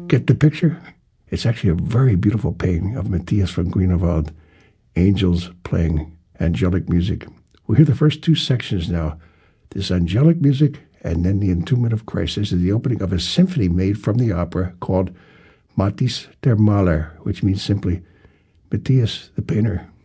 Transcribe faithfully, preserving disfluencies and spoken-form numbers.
Get the picture? It's actually a very beautiful painting of Matthias von Grunewald, angels playing angelic music. We'll hear the first two sections now, this angelic music and then the Entombment of Christ. This is the opening of a symphony made from the opera called Matthis der Maler, which means simply Matthias the Painter.